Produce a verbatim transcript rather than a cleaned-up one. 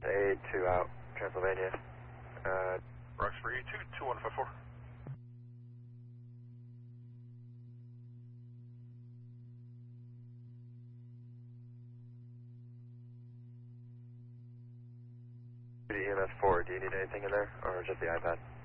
A two out, Transylvania. Uh, Roxbury two, two one five four. E M S four, do you need anything in there, or just the iPad?